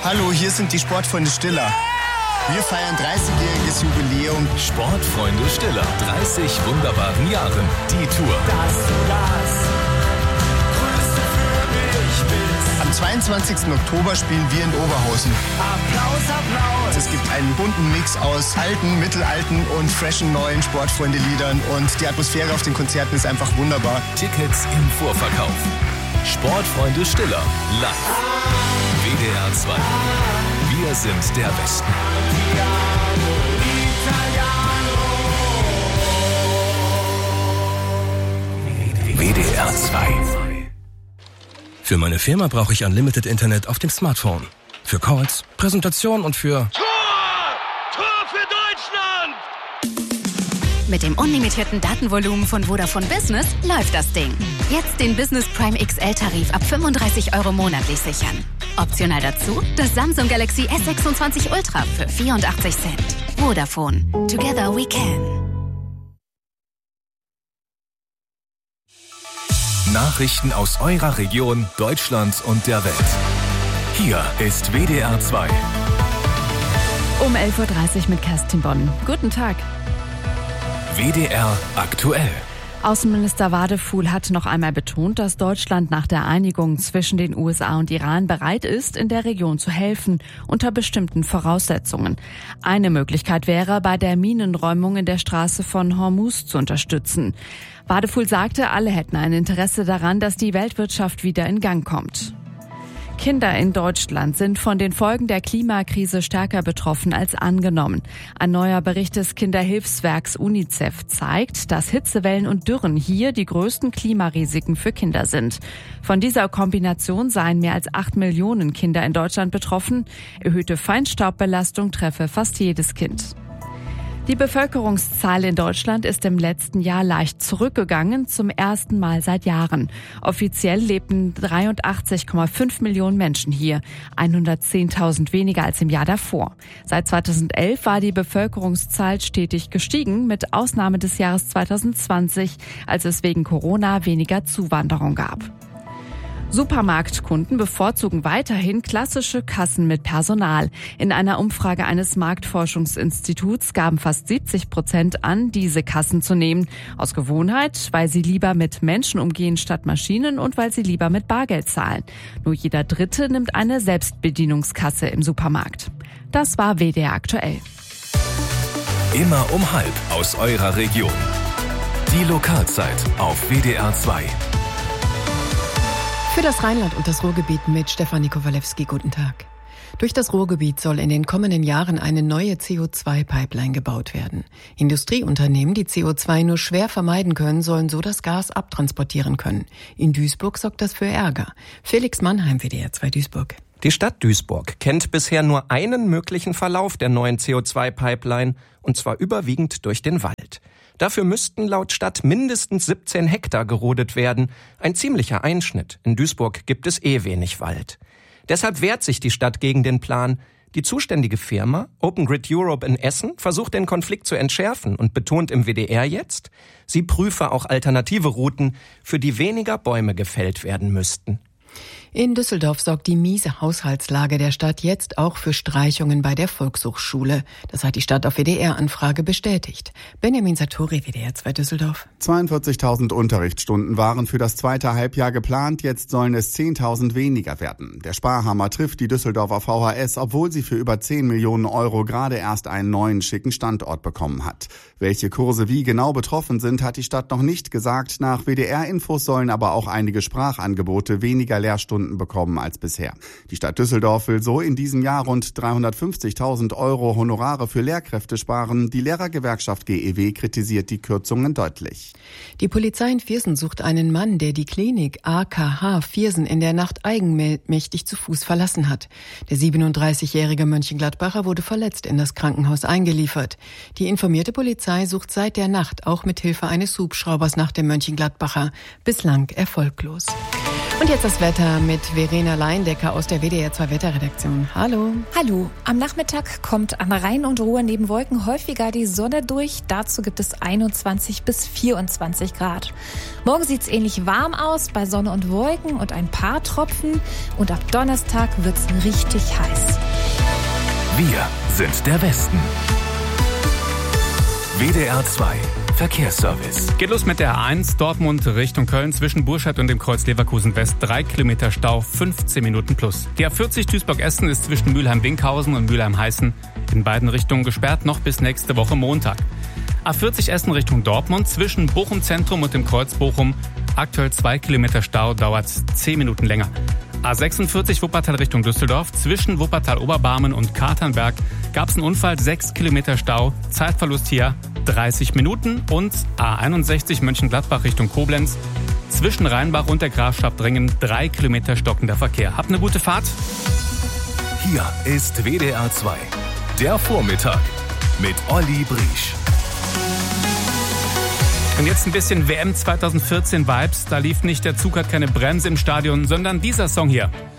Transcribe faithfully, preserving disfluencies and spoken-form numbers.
Hallo, hier sind die Sportfreunde Stiller. Wir feiern dreißigjähriges Jubiläum. Sportfreunde Stiller, dreißig wunderbaren Jahren. Die Tour. Dass du das Größte für mich bist. Am zweiundzwanzigsten Oktober spielen wir in Oberhausen. Applaus, Applaus. Es gibt einen bunten Mix aus alten, mittelalten und freshen neuen Sportfreunde-Liedern. Und die Atmosphäre auf den Konzerten ist einfach wunderbar. Tickets im Vorverkauf. Sportfreunde Stiller, live. W D R zwei. Wir sind der Westen. W D R zwei. Für meine Firma brauche ich Unlimited Internet auf dem Smartphone. Für Calls, Präsentation und für... Tor! Tor für Deutschland! Mit dem unlimitierten Datenvolumen von Vodafone Business läuft das Ding. Jetzt den Business Prime X L-Tarif ab fünfunddreißig Euro monatlich sichern. Optional dazu das Samsung Galaxy S sechsundzwanzig Ultra für vierundachtzig Cent. Vodafone. Together we can. Nachrichten aus eurer Region, Deutschland und der Welt. Hier ist W D R zwei. Um elf Uhr dreißig mit Kerstin Bonn. Guten Tag. W D R aktuell. Außenminister Wadefuhl hat noch einmal betont, dass Deutschland nach der Einigung zwischen den U S A und Iran bereit ist, in der Region zu helfen, unter bestimmten Voraussetzungen. Eine Möglichkeit wäre, bei der Minenräumung in der Straße von Hormuz zu unterstützen. Wadefuhl sagte, alle hätten ein Interesse daran, dass die Weltwirtschaft wieder in Gang kommt. Kinder in Deutschland sind von den Folgen der Klimakrise stärker betroffen als angenommen. Ein neuer Bericht des Kinderhilfswerks UNICEF zeigt, dass Hitzewellen und Dürren hier die größten Klimarisiken für Kinder sind. Von dieser Kombination seien mehr als acht Millionen Kinder in Deutschland betroffen. Erhöhte Feinstaubbelastung treffe fast jedes Kind. Die Bevölkerungszahl in Deutschland ist im letzten Jahr leicht zurückgegangen, zum ersten Mal seit Jahren. Offiziell lebten dreiundachtzig Komma fünf Millionen Menschen hier, hundertzehntausend weniger als im Jahr davor. Seit zweitausendelf war die Bevölkerungszahl stetig gestiegen, mit Ausnahme des Jahres zweitausendzwanzig, als es wegen Corona weniger Zuwanderung gab. Supermarktkunden bevorzugen weiterhin klassische Kassen mit Personal. In einer Umfrage eines Marktforschungsinstituts gaben fast siebzig Prozent an, diese Kassen zu nehmen. Aus Gewohnheit, weil sie lieber mit Menschen umgehen statt Maschinen und weil sie lieber mit Bargeld zahlen. Nur jeder Dritte nimmt eine Selbstbedienungskasse im Supermarkt. Das war W D R aktuell. Immer um halb aus eurer Region. Die Lokalzeit auf W D R zwei. Für das Rheinland und das Ruhrgebiet mit Stefanie Kowalewski. Guten Tag. Durch das Ruhrgebiet soll in den kommenden Jahren eine neue C O zwei Pipeline gebaut werden. Industrieunternehmen, die C O zwei nur schwer vermeiden können, sollen so das Gas abtransportieren können. In Duisburg sorgt das für Ärger. Felix Mannheim, W D R zwei Duisburg. Die Stadt Duisburg kennt bisher nur einen möglichen Verlauf der neuen C O zwei Pipeline, und zwar überwiegend durch den Wald. Dafür müssten laut Stadt mindestens siebzehn Hektar gerodet werden. Ein ziemlicher Einschnitt. In Duisburg gibt es eh wenig Wald. Deshalb wehrt sich die Stadt gegen den Plan. Die zuständige Firma, Open Grid Europe in Essen, versucht den Konflikt zu entschärfen und betont im W D R jetzt, sie prüfe auch alternative Routen, für die weniger Bäume gefällt werden müssten. In Düsseldorf sorgt die miese Haushaltslage der Stadt jetzt auch für Streichungen bei der Volkshochschule. Das hat die Stadt auf W D R-Anfrage bestätigt. Benjamin Satori, W D R zwei Düsseldorf. zweiundvierzigtausend Unterrichtsstunden waren für das zweite Halbjahr geplant, jetzt sollen es zehntausend weniger werden. Der Sparhammer trifft die Düsseldorfer V H S, obwohl sie für über zehn Millionen Euro gerade erst einen neuen schicken Standort bekommen hat. Welche Kurse wie genau betroffen sind, hat die Stadt noch nicht gesagt. Nach W D R-Infos sollen aber auch einige Sprachangebote weniger Lehrstunden bekommen als bisher. Die Stadt Düsseldorf will so in diesem Jahr rund dreihundertfünfzigtausend Euro Honorare für Lehrkräfte sparen. Die Lehrergewerkschaft G E W kritisiert die Kürzungen deutlich. Die Polizei in Viersen sucht einen Mann, der die Klinik A K H Viersen in der Nacht eigenmächtig zu Fuß verlassen hat. Der siebenunddreißigjährige Mönchengladbacher wurde verletzt in das Krankenhaus eingeliefert. Die informierte Polizei sucht seit der Nacht auch mit Hilfe eines Hubschraubers nach dem Mönchengladbacher. Bislang erfolglos. Und jetzt das Wetter mit Verena Leindecker aus der W D R zwei Wetterredaktion. Hallo. Hallo. Am Nachmittag kommt an Rhein und Ruhr neben Wolken häufiger die Sonne durch. Dazu gibt es einundzwanzig bis vierundzwanzig Grad. Morgen sieht es ähnlich warm aus, bei Sonne und Wolken und ein paar Tropfen. Und ab Donnerstag wird es richtig heiß. Wir sind der Westen. W D R zwei Verkehrsservice. Geht los mit der A eins Dortmund Richtung Köln zwischen Burscheid und dem Kreuz Leverkusen West. Drei Kilometer Stau, fünfzehn Minuten plus. Die A vierzig Duisburg-Essen ist zwischen Mülheim-Winkhausen und Mülheim-Heißen in beiden Richtungen gesperrt, noch bis nächste Woche Montag. A vierzig Essen Richtung Dortmund zwischen Bochum Zentrum und dem Kreuz Bochum. Aktuell zwei Kilometer Stau, dauert zehn Minuten länger. A sechsundvierzig Wuppertal Richtung Düsseldorf. Zwischen Wuppertal-Oberbarmen und Katernberg gab es einen Unfall, sechs Kilometer Stau. Zeitverlust hier dreißig Minuten. Und A einundsechzig Mönchengladbach Richtung Koblenz. Zwischen Rheinbach und der Grafschaft Dringen drei Kilometer stockender Verkehr. Habt eine gute Fahrt. Hier ist W D R zwei. Der Vormittag mit Olli Briesch. Und jetzt ein bisschen W M zweitausendvierzehn Vibes. Da lief nicht der Zug hat keine Bremse im Stadion, sondern dieser Song hier.